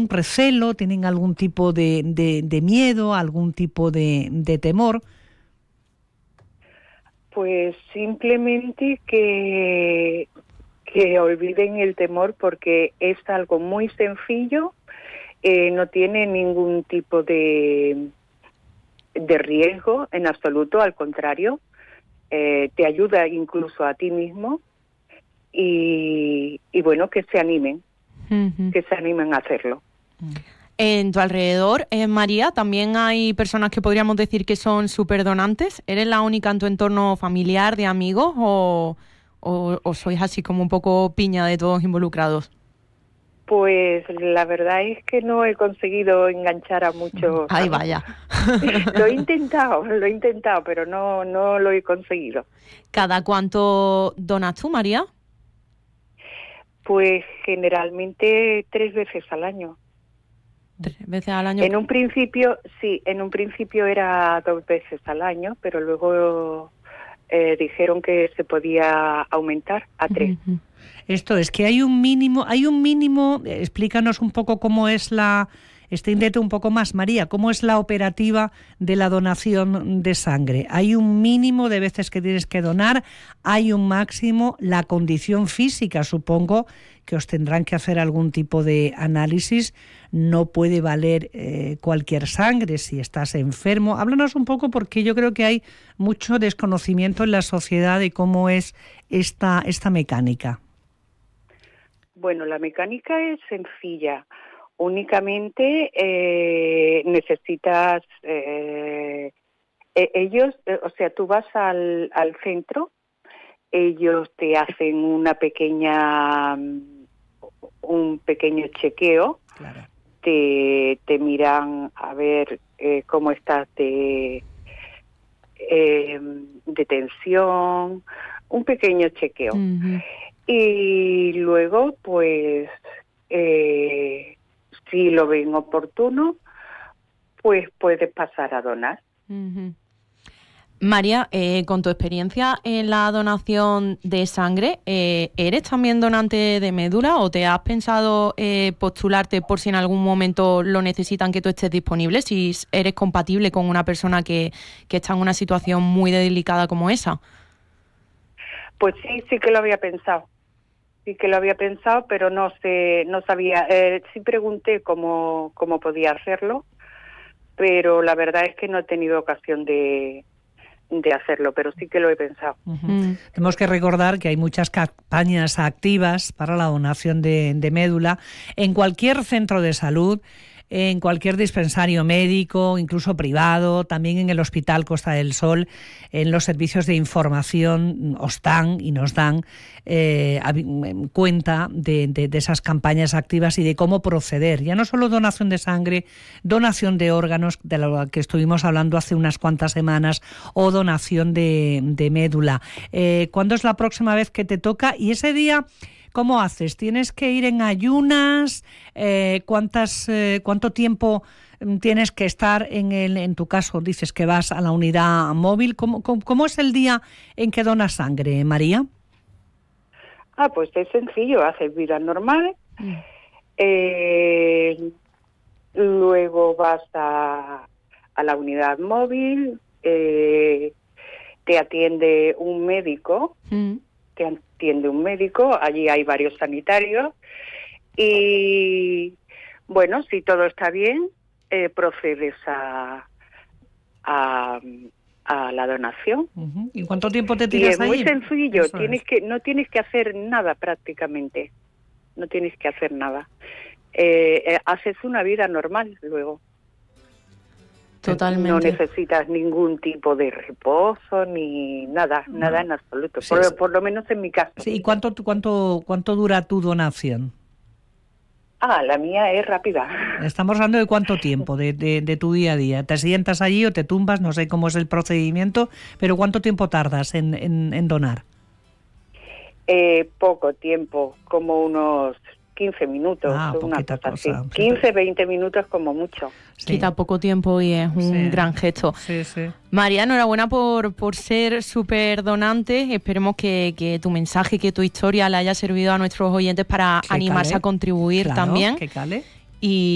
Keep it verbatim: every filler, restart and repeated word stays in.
algún recelo, tienen algún tipo de, de, de miedo, algún tipo de, de temor? Pues simplemente que, que olviden el temor, porque es algo muy sencillo, eh, no tiene ningún tipo de, de riesgo en absoluto, al contrario, eh, te ayuda incluso a ti mismo y, y bueno, que se animen, uh-huh. que se animen a hacerlo. En tu alrededor, eh, María, también hay personas que podríamos decir que son superdonantes. ¿Eres la única en tu entorno familiar, de amigos, o, o, o sois así como un poco piña de todos involucrados? Pues la verdad es que no he conseguido enganchar a muchos. Ay, vaya. Lo he intentado, lo he intentado, pero no, no lo he conseguido. ¿Cada cuánto donas tú, María? Pues generalmente tres veces al año. ¿Tres veces al año? En un principio, sí, en un principio era dos veces al año, pero luego eh, dijeron que se podía aumentar a tres. Uh-huh. Esto es que hay un mínimo, hay un mínimo, explícanos un poco cómo es la, extiéndete un poco más, María, cómo es la operativa de la donación de sangre. Hay un mínimo de veces que tienes que donar, hay un máximo, la condición física, supongo que os tendrán que hacer algún tipo de análisis, no puede valer eh, cualquier sangre si estás enfermo. Háblanos un poco, porque yo creo que hay mucho desconocimiento en la sociedad de cómo es esta, esta mecánica. Bueno, la mecánica es sencilla. Únicamente eh, necesitas... Eh, eh, ellos, eh, o sea, tú vas al, al centro, ellos te hacen una pequeña... un pequeño chequeo, claro. te, te miran a ver eh, cómo estás de, eh, de tensión, un pequeño chequeo. Uh-huh. Y luego, pues, eh, si lo ven oportuno, pues puedes pasar a donar. Uh-huh. María, eh, con tu experiencia en la donación de sangre, eh, ¿eres también donante de médula o te has pensado eh, postularte por si en algún momento lo necesitan, que tú estés disponible, si eres compatible con una persona que, que está en una situación muy delicada como esa? Pues sí, sí que lo había pensado. Sí que lo había pensado, pero no sé, no sabía. Eh, sí pregunté cómo, cómo podía hacerlo, pero la verdad es que no he tenido ocasión de, de hacerlo, pero sí que lo he pensado. Uh-huh. Mm. Tenemos que recordar que hay muchas campañas activas para la donación de, de médula en cualquier centro de salud, en cualquier dispensario médico, incluso privado, también en el Hospital Costa del Sol, en los servicios de información os dan y nos dan eh, cuenta de, de, de esas campañas activas y de cómo proceder. Ya no solo donación de sangre, donación de órganos, de lo que estuvimos hablando hace unas cuantas semanas, o donación de, de médula. Eh, ¿Cuándo es la próxima vez que te toca? Y ese día, ¿cómo haces? ¿Tienes que ir en ayunas? Eh, ¿cuántas, eh, ¿Cuánto tiempo tienes que estar en el, en tu caso? Dices que vas a la unidad móvil. ¿Cómo, cómo, cómo es el día en que donas sangre, María? Ah, pues es sencillo, haces vida normal. Mm. Eh, luego vas a, a la unidad móvil, eh, te atiende un médico. Mm. Te atiende un médico, allí hay varios sanitarios y, bueno, si todo está bien, eh, procedes a, a, a la donación. Uh-huh. ¿Y cuánto tiempo te tiras ahí? Y es muy sencillo, Eso tienes es. que no tienes que hacer nada prácticamente, no tienes que hacer nada. Eh, eh, haces una vida normal luego. Totalmente. No necesitas ningún tipo de reposo ni nada, no. nada en absoluto, sí, por, sí. por lo menos en mi caso. Sí, ¿y cuánto, cuánto, cuánto dura tu donación? Ah, la mía es rápida. Estamos hablando de cuánto tiempo, de, de, de tu día a día. ¿Te sientas allí o te tumbas? No sé cómo es el procedimiento, pero ¿cuánto tiempo tardas en, en, en donar? Eh, poco tiempo, como unos quince minutos, ah, una cosa, cosa así. quince, veinte minutos como mucho. Sí. Quita poco tiempo y es un sí. gran gesto. Sí, sí. María, enhorabuena por, por ser súper donante. Esperemos que, que tu mensaje, que tu historia le haya servido a nuestros oyentes para que animarse cale. a contribuir claro, también. Que cale. Y